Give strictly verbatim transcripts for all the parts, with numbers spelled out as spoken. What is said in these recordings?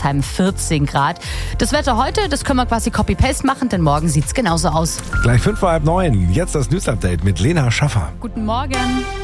Hildesheim vierzehn Grad. Das Wetter heute, das können wir quasi Copy-Paste machen, denn morgen sieht es genauso aus. Gleich fünf vor halb neun. Jetzt das News-Update mit Lena Schaffer. Guten Morgen.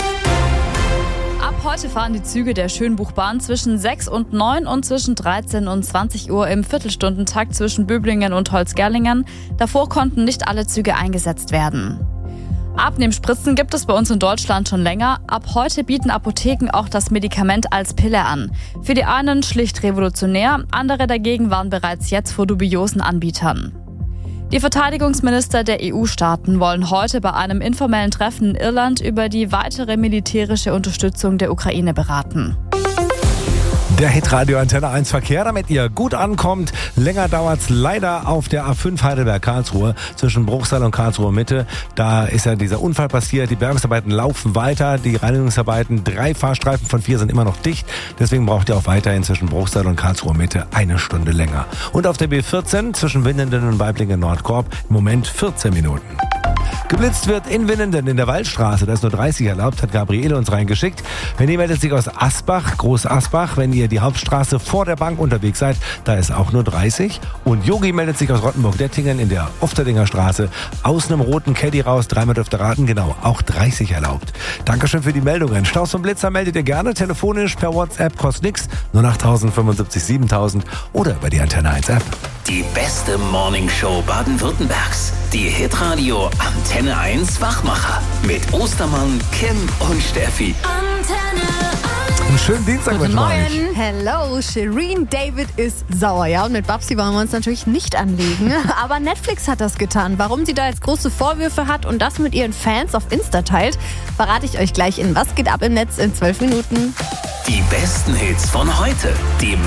Ab heute fahren die Züge der Schönbuchbahn zwischen sechs und neun und zwischen dreizehn und zwanzig Uhr im Viertelstundentakt zwischen Böblingen und Holzgerlingen. Davor konnten nicht alle Züge eingesetzt werden. Abnehmspritzen gibt es bei uns in Deutschland schon länger. Ab heute bieten Apotheken auch das Medikament als Pille an. Für die einen schlicht revolutionär, andere dagegen waren bereits jetzt vor dubiosen Anbietern. Die Verteidigungsminister der E U-Staaten wollen heute bei einem informellen Treffen in Irland über die weitere militärische Unterstützung der Ukraine beraten. Der Hitradio Antenne eins Verkehr, damit ihr gut ankommt. Länger dauert's leider auf der A fünf Heidelberg-Karlsruhe zwischen Bruchsal und Karlsruhe Mitte. Da ist ja dieser Unfall passiert. Die Bergungsarbeiten laufen weiter. Die Reinigungsarbeiten, drei Fahrstreifen von vier sind immer noch dicht. Deswegen braucht ihr auch weiterhin zwischen Bruchsal und Karlsruhe Mitte eine Stunde länger. Und auf der B vierzehn zwischen Winnenden und Weiblingen-Nordkorb im Moment vierzehn Minuten. Geblitzt wird in Winnenden in der Waldstraße. Da ist nur dreißig erlaubt, hat Gabriele uns reingeschickt. Wenn ihr meldet sich aus Asbach, Groß Asbach, wenn ihr die Hauptstraße vor der Bank unterwegs seid, da ist auch nur dreißig. Und Yogi meldet sich aus Rottenburg-Dettingen in der Ofterdinger Straße. Aus einem roten Caddy raus, dreimal dürft ihr raten, genau, auch dreißig erlaubt. Dankeschön für die Meldungen. Staus und Blitzer meldet ihr gerne telefonisch per WhatsApp, kostet nix, null acht null fünf sieben siebentausend oder über die Antenne eins App. Die beste Morningshow Baden-Württembergs. Die Hitradio Antenne eins Wachmacher. Mit Ostermann, Kim und Steffi. Antenne eins. Einen schönen Dienstag Guten mit euch. Morgen. Hello, Shireen David ist sauer. Ja, und mit Babsi wollen wir uns natürlich nicht anlegen. Aber Netflix hat das getan. Warum sie da jetzt große Vorwürfe hat und das mit ihren Fans auf Insta teilt, verrate ich euch gleich in Was geht ab im Netz in zwölf Minuten. Die besten Hits von heute. Die